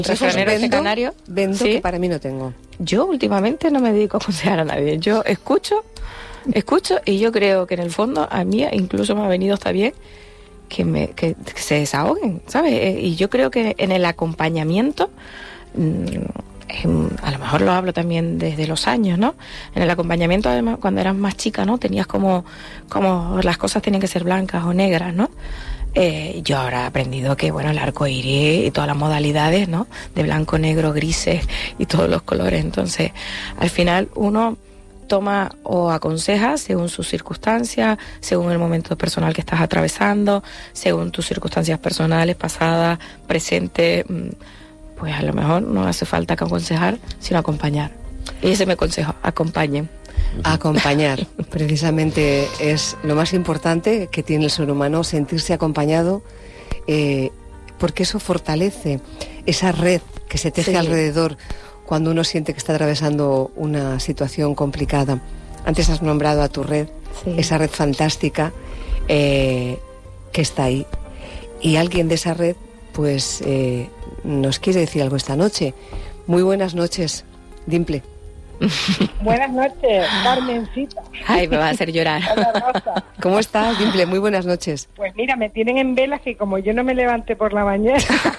refranero ese canario. Vendo ¿sí? que para mí no tengo. Yo últimamente no me dedico a aconsejar a nadie. Yo escucho y yo creo que en el fondo a mí incluso me ha venido hasta bien que se desahoguen, ¿sabes? Y yo creo que en el acompañamiento, a lo mejor lo hablo también desde los años, ¿no? En el acompañamiento, además, cuando eras más chica, ¿no? Tenías como las cosas tenían que ser blancas o negras, ¿no? Yo ahora he aprendido que, bueno, el arco iris y todas las modalidades, ¿no? De blanco, negro, grises y todos los colores. Entonces, al final uno toma o aconseja según sus circunstancias, según el momento personal que estás atravesando, según tus circunstancias personales, pasadas, presentes. Pues a lo mejor no hace falta que aconsejar, sino acompañar. Y ese es mi consejo, acompañen. Acompañar, precisamente es lo más importante que tiene el ser humano, sentirse acompañado, porque eso fortalece esa red que se teje alrededor cuando uno siente que está atravesando una situación complicada. Antes has nombrado a tu red, esa red fantástica que está ahí. Y alguien de esa red, pues, nos quiere decir algo esta noche. Muy buenas noches, Dimple. Buenas noches, Carmencita. Ay, me va a hacer llorar. Hola, Rosa. ¿Cómo estás, Dimple? Muy buenas noches. Pues mira, me tienen en velas que como yo no me levanté por la mañana.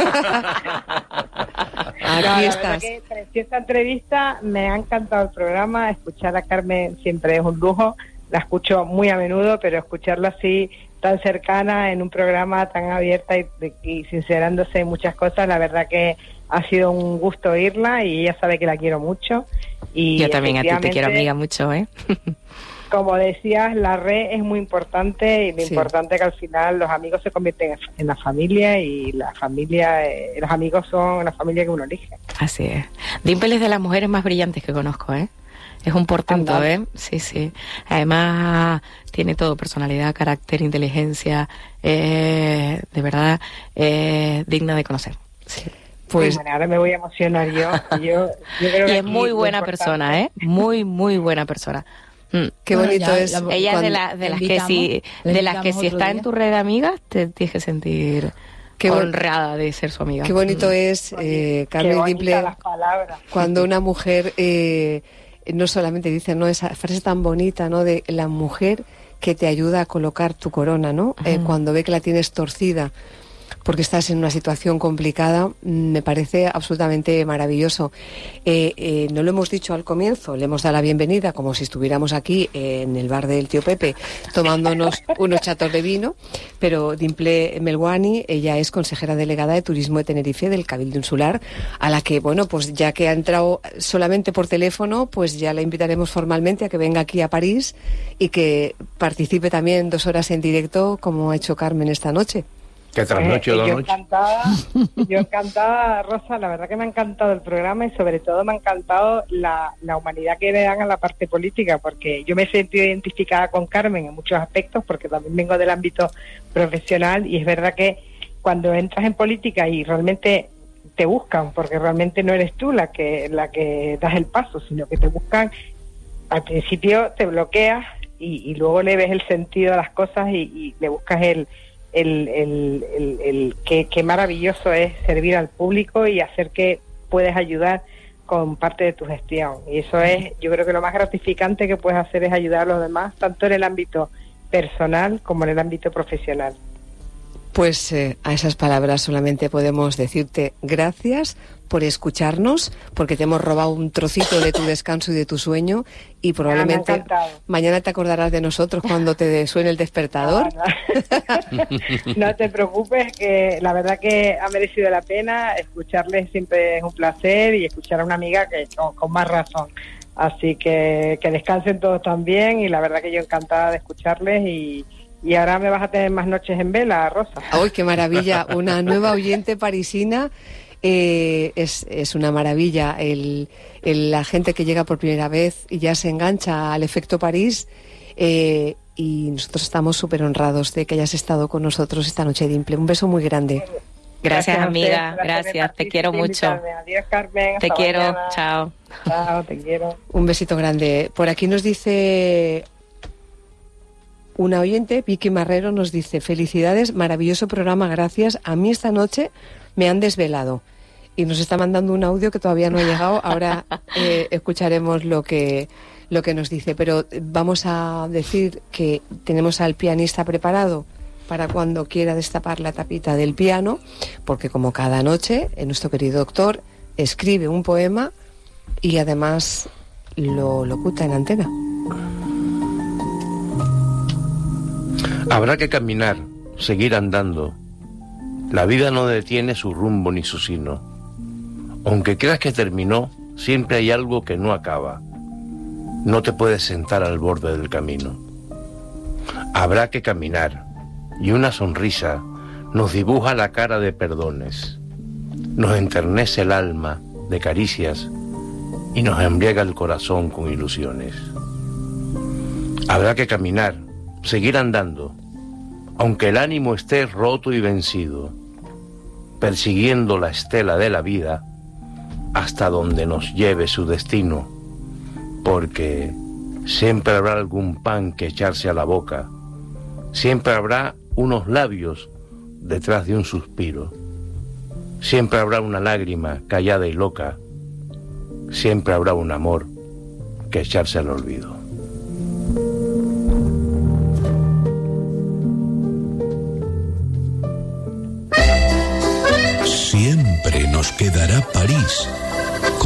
Aquí estás. Preciosa entrevista, me ha encantado el programa. Escuchar a Carmen siempre es un lujo. La escucho muy a menudo, pero escucharla así tan cercana en un programa tan abierta y sincerándose en muchas cosas, la verdad que ha sido un gusto oírla y ella sabe que la quiero mucho. Y yo también a ti te quiero, amiga, mucho, ¿eh? Como decías, la red es muy importante y lo importante es que al final los amigos se convierten en la familia y la familia, los amigos son la familia que uno elige. Así es. Dimple es de las mujeres más brillantes que conozco, ¿eh? Es un portento, ¿eh? Sí, sí. Además, tiene todo, personalidad, carácter, inteligencia, de verdad, digna de conocer. Sí. Pues bueno, ahora me voy a emocionar yo creo que y es muy buena persona, ¿eh? Muy, muy buena persona. Qué bonito es. Ella es de las que si está en tu red de amigas, te tienes que sentir honrada de ser su amiga. Qué bonito es, Carmen Dimple, cuando una mujer no solamente dice, ¿no? Esa frase tan bonita, ¿no? De la mujer que te ayuda a colocar tu corona, ¿no? Cuando ve que la tienes torcida porque estás en una situación complicada, me parece absolutamente maravilloso. No lo hemos dicho al comienzo, le hemos dado la bienvenida como si estuviéramos aquí en el bar del tío Pepe tomándonos unos chatos de vino, pero Dimple Melwani, ella es consejera delegada de Turismo de Tenerife del Cabildo Insular, a la que, bueno, pues ya que ha entrado solamente por teléfono, pues ya la invitaremos formalmente a que venga aquí a París y que participe también 2 horas en directo como ha hecho Carmen esta noche. ¿Qué trasnoche o dos noches? Yo encantada, Rosa, la verdad que me ha encantado el programa y sobre todo me ha encantado la humanidad que le dan a la parte política, porque yo me he sentido identificada con Carmen en muchos aspectos, porque también vengo del ámbito profesional y es verdad que cuando entras en política y realmente te buscan, porque realmente no eres tú la que das el paso, sino que te buscan, al principio te bloqueas y luego le ves el sentido a las cosas y le buscas qué maravilloso es servir al público y hacer que puedes ayudar con parte de tu gestión. Y eso es, yo creo que lo más gratificante que puedes hacer es ayudar a los demás, tanto en el ámbito personal como en el ámbito profesional. Pues a esas palabras solamente podemos decirte gracias por escucharnos, porque te hemos robado un trocito de tu descanso y de tu sueño y probablemente mañana te acordarás de nosotros cuando te suene el despertador. No te preocupes, que la verdad que ha merecido la pena, escucharles siempre es un placer y escuchar a una amiga que con más razón. Así que descansen todos también y la verdad que yo encantada de escucharles y ahora me vas a tener más noches en vela, Rosa. ¡Ay, qué maravilla! Una nueva oyente parisina. Es una maravilla la gente que llega por primera vez y ya se engancha al efecto París. Y nosotros estamos súper honrados de que hayas estado con nosotros esta noche, Dimple. Un beso muy grande. Gracias, amiga. Gracias. Te quiero mucho. Adiós, Carmen. Te quiero. Mañana. Chao. Chao, te quiero. Un besito grande. Por aquí nos dice una oyente, Vicky Marrero, nos dice: felicidades, maravilloso programa, gracias. A mí esta noche me han desvelado. y nos está mandando un audio que todavía no ha llegado. Ahora escucharemos lo que nos dice, pero vamos a decir que tenemos al pianista preparado para cuando quiera destapar la tapita del piano, porque como cada noche, nuestro querido doctor escribe un poema y además lo locuta en antena. Habrá que caminar, seguir andando. La vida no detiene su rumbo ni su sino. Aunque creas que terminó, siempre hay algo que no acaba. No te puedes sentar al borde del camino. Habrá que caminar, y una sonrisa nos dibuja la cara de perdones. Nos enternece el alma de caricias y nos embriaga el corazón con ilusiones. Habrá que caminar, seguir andando, aunque el ánimo esté roto y vencido, persiguiendo la estela de la vida hasta donde nos lleve su destino, porque siempre habrá algún pan que echarse a la boca, siempre habrá unos labios detrás de un suspiro, siempre habrá una lágrima callada y loca, siempre habrá un amor que echarse al olvido. Siempre nos quedará París,